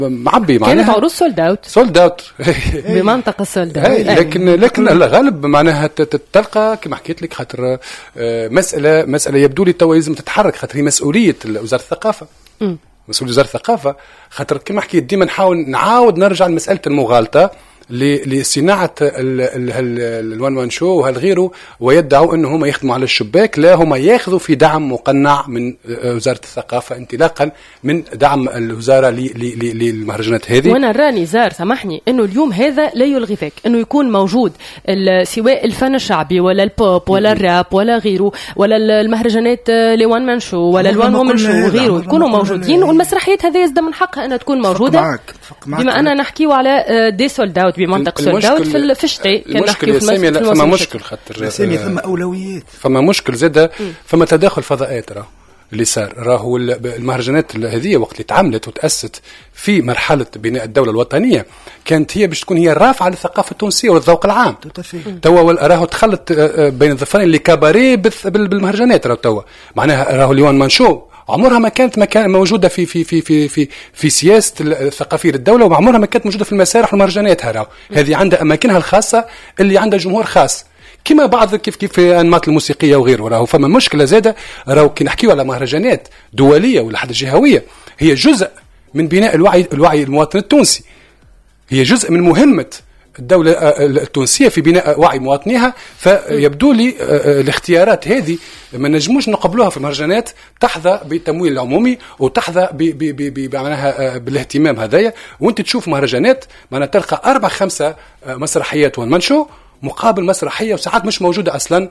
معبي كانت عروض سولد اوت بمنطقه سولد اوت. لكن الغالب معناها تلقى كما حكيت لك خاطر مساله يبدو لي توا لازم تتحرك خاطر هي مسؤوليه وزاره الثقافه. مسؤوليه وزاره الثقافه خاطر كما حكيت ديما نعاود نرجع لمساله المغالطه لصناعة الوان مان شو وهالغيره، ويدعوا أنه هم يخدموا على الشباك. لا، هم ياخذوا في دعم مقنع من وزارة الثقافة انطلاقا من دعم الوزارة للمهرجانات هذه. وانا راني زار سامحني أنه اليوم هذا لا يلغي ذاك أنه يكون موجود سواء الفن الشعبي ولا البوب ولا الراب ولا غيره ولا المهرجانات لوان مان شو ولا الوان وومن شو وغيره يكونوا موجودين، والمسرحيات هذه يزدى من حقها أنها تكون موجودة. بما أننا نحكيوا على دي سولد اوت بمنطقة سولد اوت في الشتاء كان نحكيو في الموسم. فما مشكل خاطر ثم أولويات، فما مشكل زادة، فما تداخل فضاءات اللي صار. راهو المهرجانات هذه وقت اللي تعملت وتأسست في مرحلة بناء الدولة الوطنية كانت هي باش تكون هي الرافعة للثقافة التونسية والذوق العام. توا راهو تخلط بين الظفرين اللي كباري بالمهرجانات. توا معناها راهو ليوان مانشو عمرها ما كانت موجودة في سياسة الثقافية للدولة، وعمرها ما كانت موجودة في المسارح والمهرجانات. هذه عندها أماكنها الخاصة اللي عندها جمهور خاص، كما بعض كيف الأنماط الموسيقية وغيره. راهو فما مشكلة زادة، راهو كي نحكيو على مهرجانات دولية ولا حتى جهوية هي جزء من بناء الوعي المواطن التونسي، هي جزء من مهمة الدولة التونسية في بناء وعي مواطنيها. فيبدو لي الاختيارات هذه ما نجموش نقبلوها في المهرجانات تحظى بالتمويل العمومي وتحظى بمعناها بالاهتمام هذايا. وانت تشوف مهرجانات معناها تلقى 4-5 مسرحيات والمنشو مقابل مسرحيه وساعات مش موجوده اصلا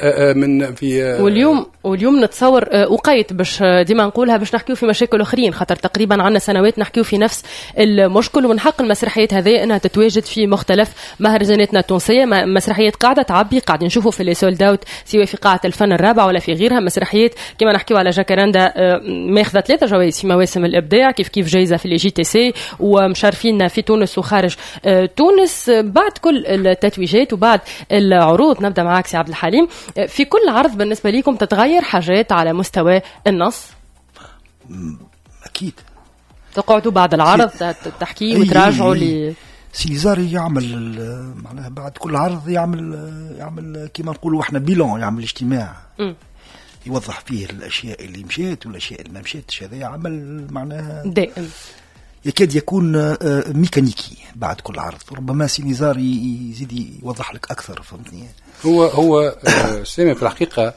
من في واليوم نتصور وقيت باش ديما نقولها باش نحكيو في مشاكل اخرين، خاطر تقريبا عندنا سنوات نحكيو في نفس المشكل، ومن حق المسرحيات هذه انها تتواجد في مختلف مهرجاناتنا التونسيه. مسرحيات قاعده تعبي، قاعدين نشوفوا في لي سولد اوت سواء في قاعه الفن الرابع ولا في غيرها. مسرحيات كما نحكيو على جاكاراندا ماخذه 3 جوائز في مواسم الابداع، كيف جايزه في جي تي سي، ومشارفين في تونس وخارج تونس. بعد كل التتويجات وبعد العروض نبدا معاك سي عبد الحليم، في كل عرض بالنسبه لكم تتغير حاجات على مستوى النص؟ اكيد تقعدوا بعد العرض تحكي وتراجعوا سيزاري يعمل معناها بعد كل عرض يعمل كما نقولوا احنا بيلون، يعمل اجتماع يوضح فيه الاشياء اللي مشات والاشياء اللي ما مشاتش. هذا يعمل معناها دائم يكاد يكون ميكانيكي بعد كل عرض. ربما سينيزار يزيد يوضح لك أكثر، فهمتني؟ هو سامي في الحقيقة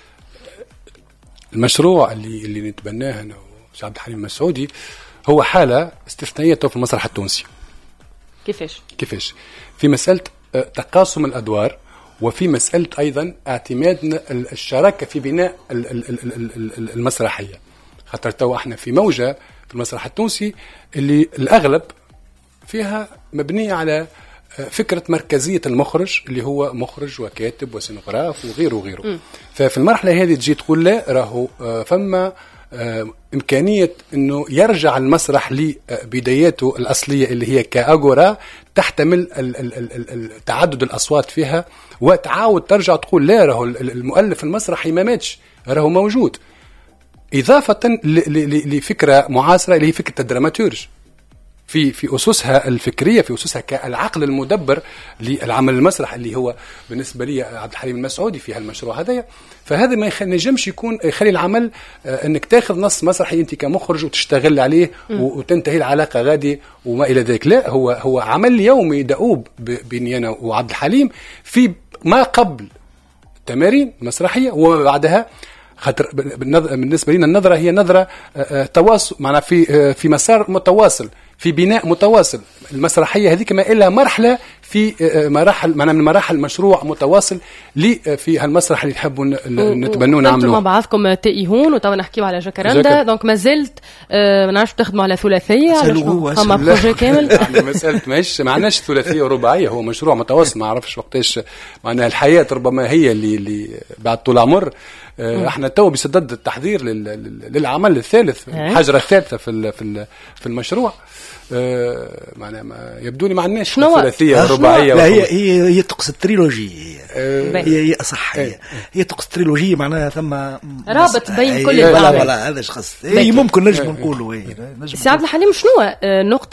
المشروع اللي نتبناه أنا وسي عبد الحليم المسعودي هو حالة استثنائية في المسرح التونسي. كيفاش؟ في مسألة تقاسم الأدوار، وفي مسألة أيضا اعتماد الشراكة في بناء المسرحية. خاطر تو احنا في موجة في المسرح التونسي اللي الأغلب فيها مبنية على فكرة مركزية المخرج اللي هو مخرج وكاتب وسينوغراف وغيره. ففي المرحلة هذه تجي تقول لا، راهو فما إمكانية أنه يرجع المسرح لبداياته الأصلية اللي هي كأغورا تحتمل تعدد الأصوات فيها، وتعاود ترجع تقول لا، راهو المؤلف المسرحي ما ماتش، راهو موجود، إضافة لفكرة معاصرة اللي هي فكرة الدراماتورج في أسسها الفكرية، في أسسها كالعقل المدبر للعمل المسرح اللي هو بالنسبة لي عبد الحليم المسعودي في هالمشروع هذا. فهذا ما ينجمش يكون يخلي العمل أنك تاخذ نص مسرحي أنت كمخرج وتشتغل عليه وتنتهي العلاقة غادي وما إلى ذلك. لا، هو عمل يومي دؤوب بيني أنا وعبد الحليم في ما قبل التمارين المسرحية وما بعدها. خاطر بالنسبة لنا النظرة هي نظرة تواصل، معنا في مسار متواصل، في بناء متواصل. المسرحية هذيك ما إلا مرحلة في مراحل، معنا من مراحل مشروع متواصل في هالمسرح اللي تحبوا نتبنوا نعملوه. مع بعضكم تائهون وتوا نحكيو على جاكاراندا، دونك ما زلت ما نعرفش تخدموا على ثلاثية على بروجي كامل. يعني مسألة ما عندناش ثلاثية ورباعية، هو مشروع متواصل. ما عرفش وقتاش معناها الحياة ربما هي اللي بعد طول عمر. احنا تو بصدد التحضير للعمل الثالث، الحجرة الثالثة في المشروع. معناها يبدو لي ما عندناش ثلاثيه رباعيه. لا هي تقصد تريلوجي. هي صح هي تقصد تريلوجي معناها ثم رابط بين كل الأعمال. هذا شخص ممكن نجم نقولوا. سي عبد الحليم شنو نقطة